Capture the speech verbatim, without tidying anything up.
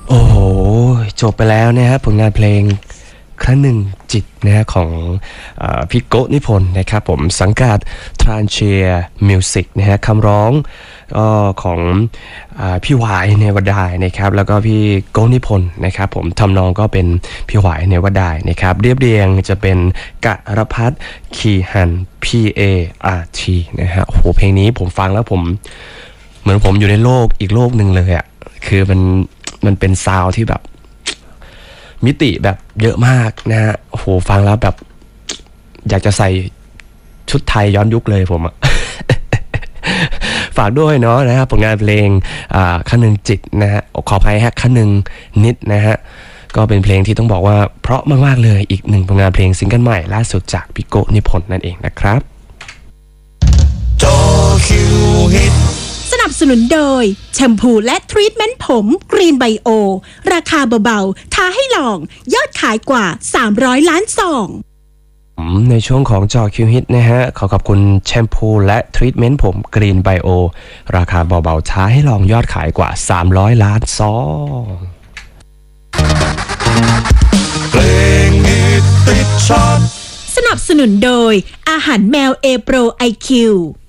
โอ้โหจบไปแล้วนะฮะผลงานเพลงครั้งหนึ่งจิตนะฮะของเออพี่โกนิพนธ์นะครับผมสังกัดทรานเชียมิวสิกนะฮะคำร้องก็ของเออพี่หวายเนวดายนะครับแล้วก็พี่โกนิพนธ์นะครับผมทำนองก็เป็นพี่หวายเนวดายนะครับเรียบเรียงจะเป็นกะรพัฒน์คีหัน P A R T นะฮะโอ้โหเพลงนี้ผมฟังแล้วผมเหมือนผมอยู่ในโลกอีกโลกหนึ่งเลยอ่ะคือมันมันเป็นซาวด์ที่แบบมิติแบบเยอะมากนะฮะโอ้โหฟังแล้วแบบอยากจะใส่ชุดไทยย้อนยุคเลยผมอะ ฝากด้วยเนาะนะฮะผลงานเพลงขั้นหนึ่งจิตนะฮะขออภัยฮะขั้นหนึ่งนิดนะฮะก็เป็นเพลงที่ต้องบอกว่าเพราะมากๆเลยอีกหนึ่งผลงานเพลงซิงเกิลใหม่ล่าสุดจากพี่โกนิพนธ์นั่นเองนะครับจอคิวฮิตสนับสนุนโดยแชมพูและทรีทเมนต์ผมกรีนไบโอราคาเบาๆท้าให้ลองยอดขายกว่าสามร้อยล้านซองในช่วงของจอคิวฮิตนะฮะขอขอบคุณแชมพูและทรีทเมนต์ผมกรีนไบโอราคาเบาๆท้าให้ลองยอดขายกว่าสามร้อยล้านซองเพลงฮิตติดชาร์ตสนับสนุนโดยอาหารแมวเอโปรไอคิว